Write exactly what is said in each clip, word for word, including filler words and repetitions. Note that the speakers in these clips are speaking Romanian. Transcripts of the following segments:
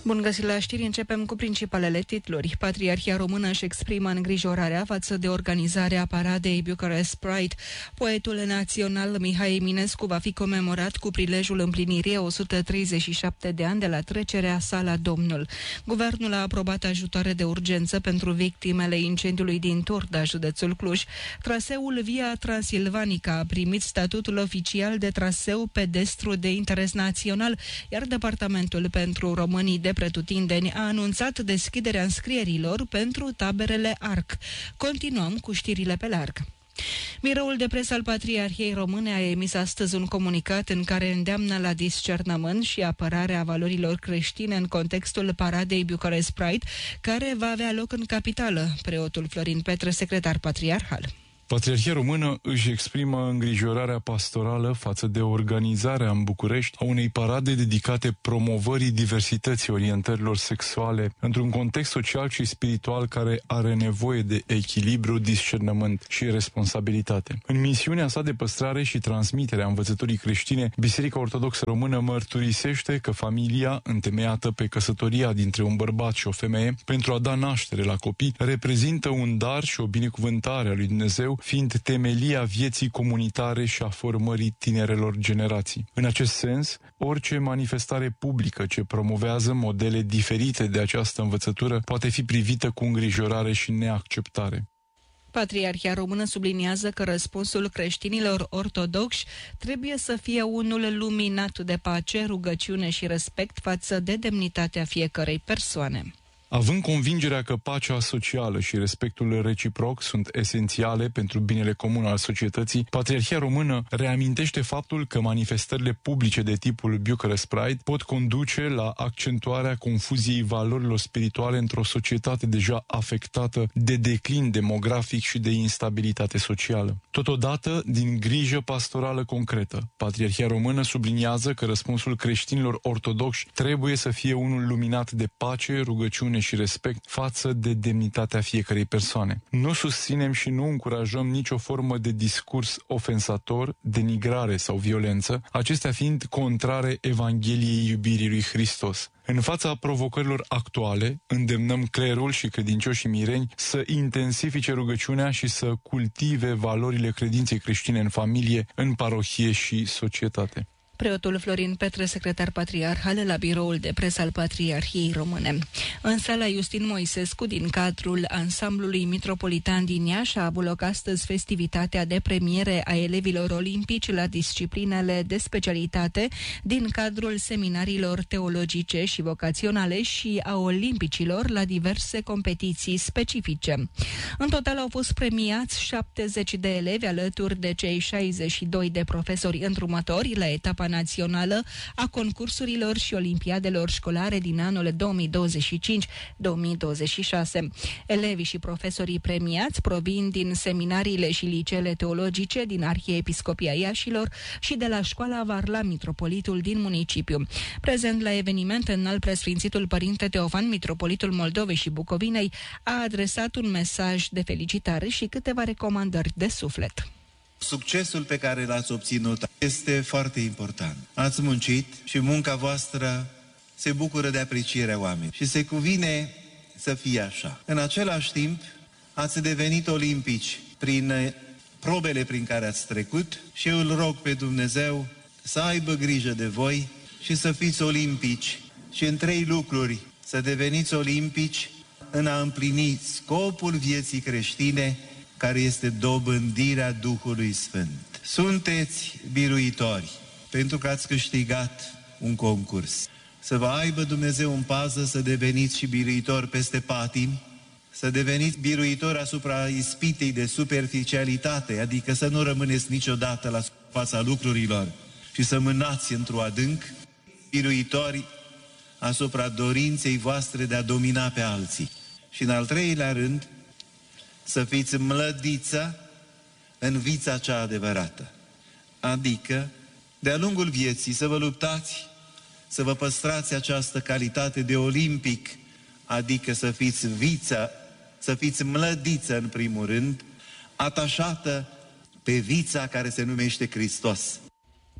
Bun găsit la știri, începem cu principalele titluri. Patriarhia română își exprimă îngrijorarea față de organizarea paradei Bucharest Pride. Poetul național Mihai Eminescu va fi comemorat cu prilejul împlinirii o sută treizeci și șapte de ani de la trecerea sa la Domnul. Guvernul a aprobat ajutoare de urgență pentru victimele incendiului din Turda, județul Cluj. Traseul Via Transilvanica a primit statutul oficial de traseu pedestru de interes național, iar Departamentul pentru Românii de pretutindeni a anunțat deschiderea înscrierilor pentru taberele ARC. Continuăm cu știrile pe larg. Biroul de presă al Patriarhiei Române a emis astăzi un comunicat în care îndeamnă la discernământ și apărarea valorilor creștine în contextul paradei Bucharest Pride, care va avea loc în capitală. Preotul Florin Petre, secretar patriarhal. Patriarhia Română își exprimă îngrijorarea pastorală față de organizarea în București a unei parade dedicate promovării diversității orientărilor sexuale într-un context social și spiritual care are nevoie de echilibru, discernământ și responsabilitate. În misiunea sa de păstrare și transmitere a învățăturii creștine, Biserica Ortodoxă Română mărturisește că familia, întemeiată pe căsătoria dintre un bărbat și o femeie pentru a da naștere la copii, reprezintă un dar și o binecuvântare a lui Dumnezeu, fiind temelia vieții comunitare și a formării tinerelor generații. În acest sens, orice manifestare publică ce promovează modele diferite de această învățătură poate fi privită cu îngrijorare și neacceptare. Patriarhia Română subliniază că răspunsul creștinilor ortodoxi trebuie să fie unul luminat de pace, rugăciune și respect față de demnitatea fiecărei persoane. Având convingerea că pacea socială și respectul reciproc sunt esențiale pentru binele comun al societății, Patriarhia Română reamintește faptul că manifestările publice de tipul Bucharest Pride pot conduce la accentuarea confuziei valorilor spirituale într-o societate deja afectată de declin demografic și de instabilitate socială. Totodată, din grijă pastorală concretă, Patriarhia Română subliniază că răspunsul creștinilor ortodoxi trebuie să fie unul luminat de pace, rugăciune și respect față de demnitatea fiecărei persoane. Nu susținem și nu încurajăm nicio formă de discurs ofensator, denigrare sau violență, acestea fiind contrare Evangheliei iubirii lui Hristos. În fața provocărilor actuale, îndemnăm clerul și credincioșii mireni să intensifice rugăciunea și să cultive valorile credinței creștine în familie, în parohie și societate. Preotul Florin Petre, secretar patriarhal la biroul de presă al Patriarhiei Române. În sala Iustin Moisescu, din cadrul ansamblului Mitropolitan din Iași, a avut loc astăzi festivitatea de premiere a elevilor olimpici la disciplinele de specialitate din cadrul seminariilor teologice și vocaționale și a olimpicilor la diverse competiții specifice. În total au fost premiați șaptezeci de elevi alături de cei șaizeci și doi de profesori îndrumători la etapa națională a concursurilor și olimpiadelor școlare din anul două mii douăzeci și cinci două mii douăzeci și șase. Elevii și profesorii premiați provin din seminariile și liceele teologice din Arhiepiscopia Iașilor și de la Școala Varlam, mitropolitul din municipiu. Prezent la eveniment, înalt preasfințitul Părinte Teofan, mitropolitul Moldovei și Bucovinei, a adresat un mesaj de felicitare și câteva recomandări de suflet. Succesul pe care l-ați obținut este foarte important. Ați muncit și munca voastră se bucură de aprecierea oamenilor și se cuvine să fie așa. În același timp, ați devenit olimpici prin probele prin care ați trecut și eu îl rog pe Dumnezeu să aibă grijă de voi și să fiți olimpici și în trei lucruri: să deveniți olimpici în a împlini scopul vieții creștine, care este dobândirea Duhului Sfânt. Sunteți biruitori pentru că ați câștigat un concurs. Să vă aibă Dumnezeu în pază să deveniți și biruitori peste patimi, să deveniți biruitori asupra ispitei de superficialitate, adică să nu rămâneți niciodată la fața lucrurilor și să mânați într-o adânc, biruitori asupra dorinței voastre de a domina pe alții. Și în al treilea rând, să fiți mlădiță în viața cea adevărată. Adică, de-a lungul vieții, să vă luptați, să vă păstrați această calitate de olimpic, adică să fiți vița, să fiți mlădiță în primul rând, atașată pe vița care se numește Hristos.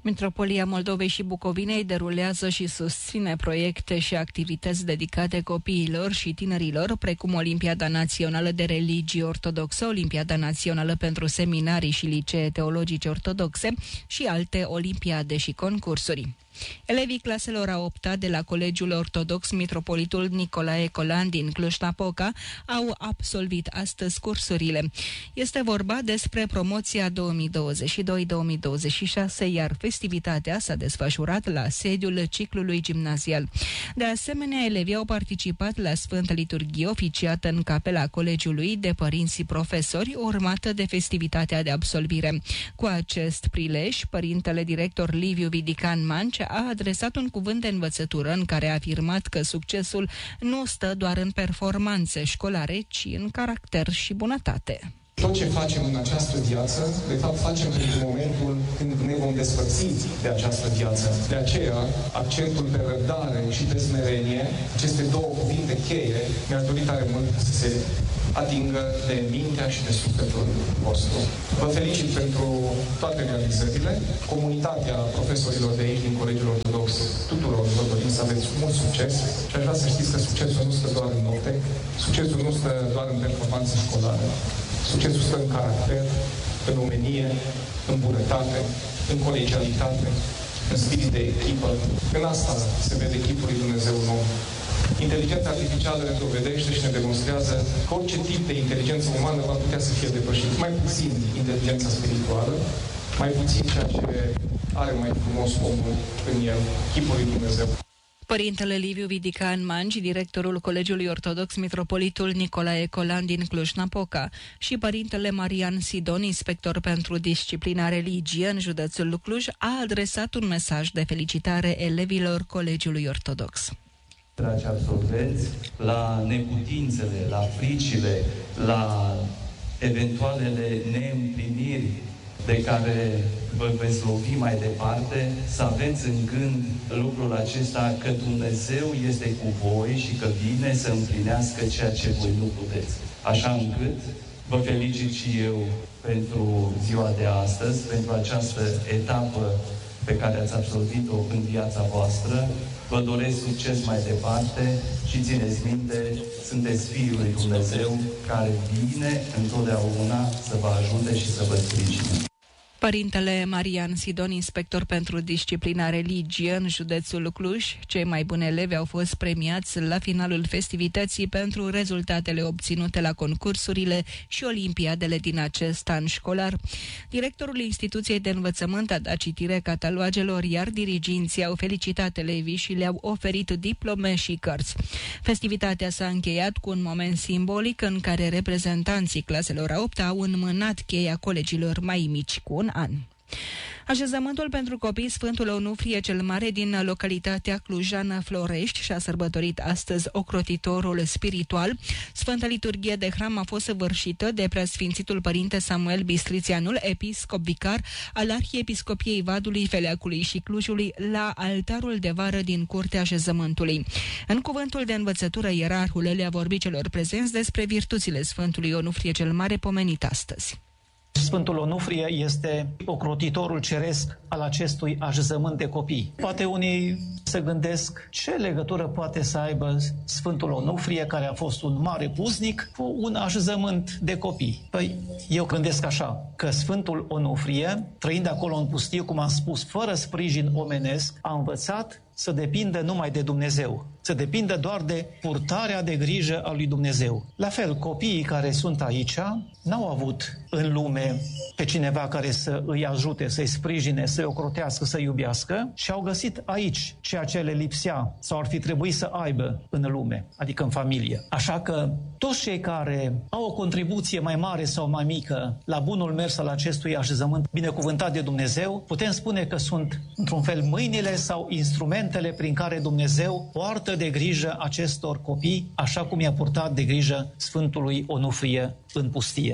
Mitropolia Moldovei și Bucovinei derulează și susține proiecte și activități dedicate copiilor și tinerilor, precum Olimpiada Națională de Religie Ortodoxă, Olimpiada Națională pentru Seminarii și Licee Teologice Ortodoxe și alte olimpiade și concursuri. Elevii claselor a opta de la Colegiul Ortodox Mitropolitul Nicolae Colan din Cluj-Napoca au absolvit astăzi cursurile. Este vorba despre promoția două mii douăzeci și doi două mii douăzeci și șase, iar festivitatea s-a desfășurat la sediul ciclului gimnazial. De asemenea, elevii au participat la Sfânta Liturghie oficiată în capela colegiului de părinți și profesori, urmată de festivitatea de absolvire. Cu acest prilej, părintele director Liviu Vidican Manci a adresat un cuvânt de învățătură în care a afirmat că succesul nu stă doar în performanțe școlare, ci în caracter și bunătate. Tot ce facem în această viață, de fapt facem în momentul când ne vom despărți de această viață. De aceea, accentul pe răbdare și pe smerenie, aceste două cuvinte cheie, mi-aș dori tare mult să se atingă de mintea și de sufletul vostru. Vă felicit pentru toate realizările. Comunitatea profesorilor de aici, din Colegiul Ortodox, tuturor vă dorim să aveți mult succes și aș vrea să știți că succesul nu stă doar în note, succesul nu stă doar în performanță școlară. Succesul stă în caracter, în omenie, în bunătate, în colegialitate, în spirit de echipă. În asta se vede chipul lui Dumnezeu în om. Inteligența artificială ne dovedește și ne demonstrează că orice tip de inteligență umană va putea să fie depășit. Mai puțin inteligența spirituală, mai puțin ceea ce are mai frumos omul în el, chipul lui Dumnezeu. Părintele Liviu Vidican Manci, directorul Colegiului Ortodox Mitropolitul Nicolae Colan din Cluj-Napoca, și părintele Marian Sidon, inspector pentru disciplina religie în județul Cluj, a adresat un mesaj de felicitare elevilor Colegiului Ortodox. Dragi absolvenți, la neputințele, la fricile, la eventualele neîmpliniri de care vă veți lovi mai departe, să aveți în gând lucrul acesta, că Dumnezeu este cu voi și că vine să împlinească ceea ce voi nu puteți. Așa încât vă felicit și eu pentru ziua de astăzi, pentru această etapă pe care ați absolvit-o în viața voastră. Vă doresc succes mai departe și țineți minte, sunteți Fiul lui Dumnezeu care vine întotdeauna să vă ajute și să vă sprijine. Părintele Marian Sidon, inspector pentru disciplina religie în județul Cluj, cei mai buni elevi au fost premiați la finalul festivității pentru rezultatele obținute la concursurile și olimpiadele din acest an școlar. Directorul instituției de învățământ a dat citire catalogelor, iar diriginții au felicitat elevii și le-au oferit diplome și cărți. Festivitatea s-a încheiat cu un moment simbolic în care reprezentanții claselor a opta au înmânat cheia colegilor mai mici cu un an. Așezământul pentru copii Sfântul Onufrie cel Mare din localitatea clujană Florești și-a sărbătorit astăzi ocrotitorul spiritual. Sfânta Liturghie de Hram a fost săvârșită de preasfințitul părinte Samuel Bistrițianul, episcop vicar al Arhiepiscopiei Vadului, Feleacului și Clujului, la altarul de vară din curtea așezământului. În cuvântul de învățătură, ierarhul le-a vorbit celor prezenți despre virtuțile Sfântului Onufrie cel Mare pomenit astăzi. Sfântul Onufrie este ocrotitorul ceresc al acestui așezământ de copii. Poate unii se gândesc ce legătură poate să aibă Sfântul Onufrie, care a fost un mare puznic, cu un așezământ de copii. Păi, eu gândesc așa, că Sfântul Onufrie, trăind acolo în pustie, cum am spus, fără sprijin omenesc, a învățat să depindă numai de Dumnezeu, să depindă doar de purtarea de grijă a lui Dumnezeu. La fel, copiii care sunt aici n-au avut în lume pe cineva care să îi ajute, să-i sprijine, să-i ocrotească, să-i iubească și au găsit aici ceea ce le lipsea sau ar fi trebuit să aibă în lume, adică în familie. Așa că toți cei care au o contribuție mai mare sau mai mică la bunul mers al acestui așezământ binecuvântat de Dumnezeu, putem spune că sunt, într-un fel, mâinile sau instrumentele prin care Dumnezeu poartă de grijă acestor copii, așa cum i-a purtat de grijă Sfântului Onufrie în pustie.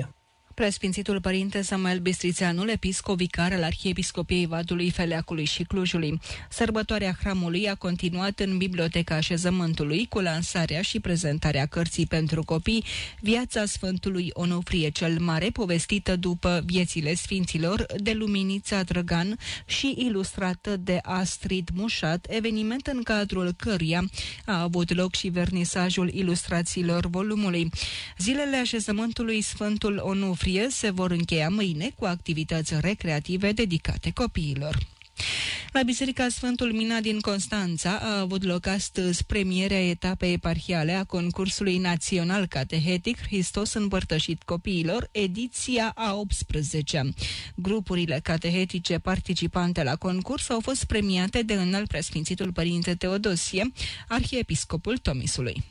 Preasfințitul Părinte Samuel Bistrițeanul, episcop vicar al Arhiepiscopiei Vadului, Feleacului și Clujului. Sărbătoarea hramului a continuat în Biblioteca Așezământului cu lansarea și prezentarea cărții pentru copii Viața Sfântului Onufrie cel Mare, povestită după viețile sfinților de Luminița Drăgan și ilustrată de Astrid Mușat, eveniment în cadrul căruia a avut loc și vernisajul ilustrațiilor volumului. Zilele Așezământului Sfântul Onufrie se vor încheia mâine cu activități recreative dedicate copiilor. La Biserica Sfântul Mina din Constanța a avut loc astăzi premierea etapei eparhiale a concursului național catehetic Hristos împărtășit copiilor, ediția a optsprezecea. Grupurile catehetice participante la concurs au fost premiate de Înalt Preasfințitul Părinte Teodosie, arhiepiscopul Tomisului.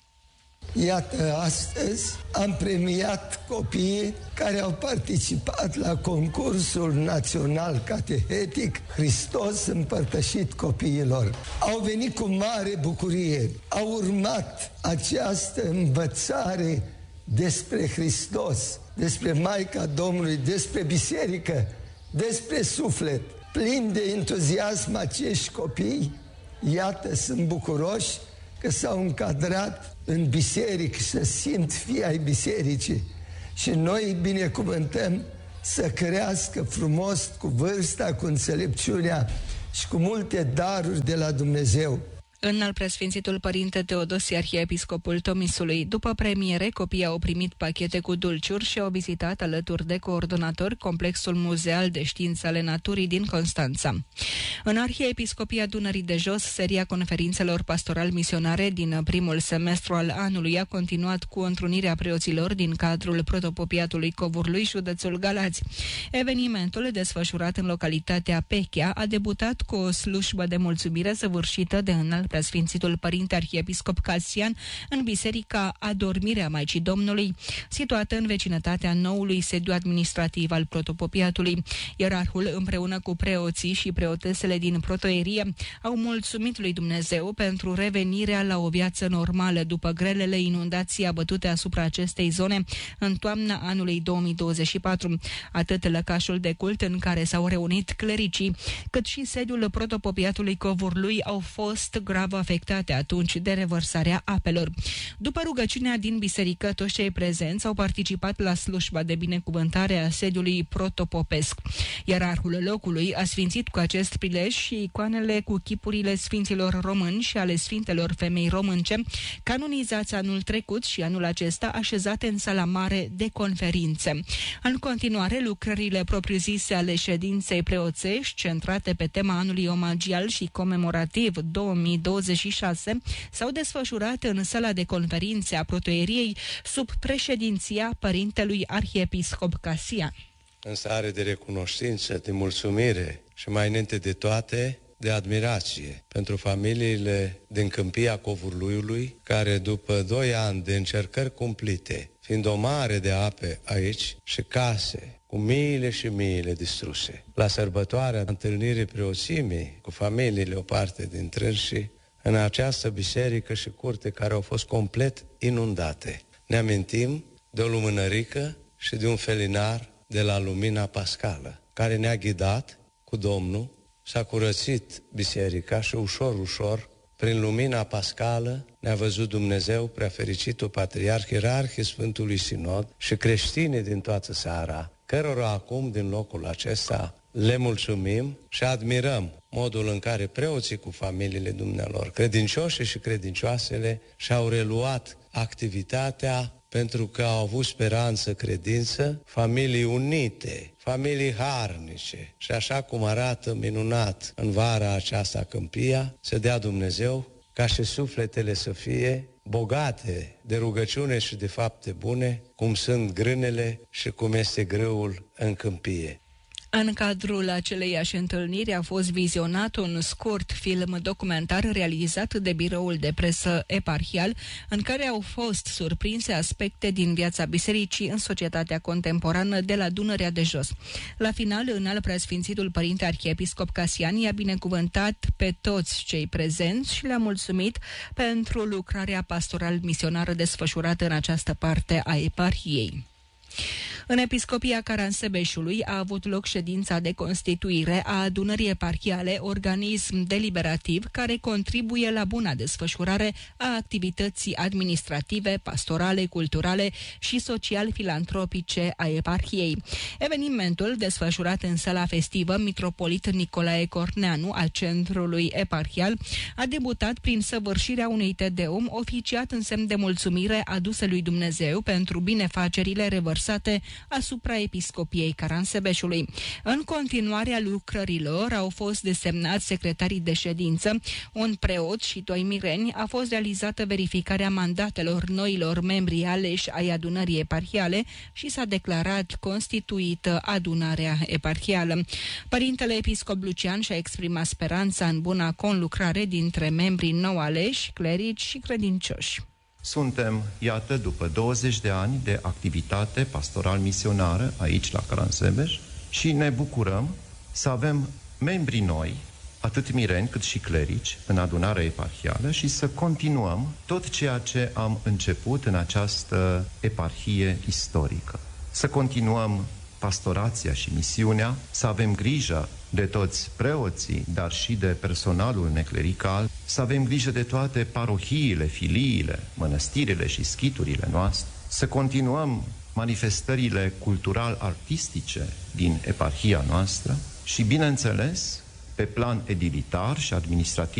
Iată, astăzi am premiat copiii care au participat la concursul național catehetic Hristos împărtășit copiilor. Au venit cu mare bucurie, au urmat această învățare despre Hristos, despre Maica Domnului, despre biserică, despre suflet. Plini de entuziasm acești copii, iată, sunt bucuroși că s-au încadrat în biserică, să simt fii ai bisericii. Și noi îi binecuvântăm să crească frumos, cu vârsta, cu înțelepciunea și cu multe daruri de la Dumnezeu. Înalt Preasfințitul Părinte Teodosie, arhiepiscopul Tomisului. După premiere, copiii au primit pachete cu dulciuri și au vizitat alături de coordonatori complexul muzeal de științe ale naturii din Constanța. În Arhiepiscopia Dunării de Jos, seria conferințelor pastoral-misionare din primul semestru al anului a continuat cu întrunirea preoților din cadrul protopopiatului Covurlui, județul Galați. Evenimentul, desfășurat în localitatea Pechea, a debutat cu o slujbă de mulțumire săvârșită de Înalt Preasfințitul Părinte Arhiepiscop Casian în Biserica Adormirea Maicii Domnului, situată în vecinătatea noului sediu administrativ al protopopiatului. Ierarhul, împreună cu preoții și preotesele din protoierie, au mulțumit lui Dumnezeu pentru revenirea la o viață normală după grelele inundații abătute asupra acestei zone în toamna anului două mii douăzeci și patru. Atât lăcașul de cult în care s-au reunit clericii, cât și sediul protopopiatului Covurlui au fost grav afectate atunci de revărsarea apelor. După rugăciunea din biserică, toți cei prezenți au participat la slujba de binecuvântare a sediului protopopesc. Ierarhul locului a sfințit cu acest prilej și icoanele cu chipurile sfinților români și ale sfintelor femei românce, canonizați anul trecut și anul acesta așezate în sala mare de conferințe. În continuare, lucrările propriu-zise ale ședinței preoțești, centrate pe tema anului omagial și comemorativ două mii douăzeci și șase, s-au desfășurat în sala de conferințe a protoieriei sub președinția părintelui arhiepiscop Casian. În stare de recunoștință, de mulțumire și mai înainte de toate, de admirație pentru familiile din Câmpia Covurluiului, care după doi ani de încercări cumplite, fiind o mare de ape aici și case cu miile și miile distruse, la sărbătoarea întâlnirii preoțimii cu familiile, o parte dintre și în această biserică și curte care au fost complet inundate. Ne amintim de o lumânărică și de un felinar de la Lumina Pascală, care ne-a ghidat cu Domnul, s-a curățit biserica și ușor, ușor, prin lumina pascală, ne-a văzut Dumnezeu, preafericitul Patriarh, Ierarhii Sfântului Sinod și creștinii din toată țara, cărora acum, din locul acesta, le mulțumim și admirăm modul în care preoții cu familiile dumnealor, credincioșii și credincioasele, și-au reluat activitatea pentru că au avut speranță, credință, familii unite, familii harnice. Și așa cum arată minunat în vara aceasta Câmpia, să dea Dumnezeu ca și sufletele să fie bogate de rugăciune și de fapte bune, cum sunt grânele și cum este grâul în câmpie. În cadrul aceleiași întâlniri a fost vizionat un scurt film documentar realizat de biroul de presă eparhial, în care au fost surprinse aspecte din viața bisericii în societatea contemporană de la Dunărea de Jos. La final, Înalt Preasfințitul Părinte Arhiepiscop Casian i-a binecuvântat pe toți cei prezenți și le-a mulțumit pentru lucrarea pastoral-misionară desfășurată în această parte a eparhiei. În Episcopia Caransebeșului a avut loc ședința de constituire a adunării eparhiale, organism deliberativ care contribuie la buna desfășurare a activității administrative, pastorale, culturale și social-filantropice a eparhiei. Evenimentul, desfășurat în sala festivă Mitropolit Nicolae Corneanu al centrului eparhial, a debutat prin săvârșirea unui Tedeum oficiat în semn de mulțumire aduse lui Dumnezeu pentru binefacerile revărsate asupra Episcopiei Caransebeșului. În continuarea lucrărilor au fost desemnați secretarii de ședință, un preot și doi mireni, a fost realizată verificarea mandatelor noilor membri aleși ai adunării eparhiale și s-a declarat constituită adunarea eparhială. Părintele episcop Lucian și-a exprimat speranța în buna conlucrare dintre membrii nou aleși, clerici și credincioși. Suntem, iată, după douăzeci de ani de activitate pastoral-misionară aici la Caransebeș și ne bucurăm să avem membri noi, atât mireni cât și clerici, în adunarea eparhială și să continuăm tot ceea ce am început în această eparhie istorică. Să continuăm pastorația și misiunea, să avem grijă de toți preoții, dar și de personalul neclerical, să avem grijă de toate parohiile, filiile, mănăstirile și schiturile noastre, să continuăm manifestările cultural-artistice din eparhia noastră și, bineînțeles, pe plan edilitar și administrativ,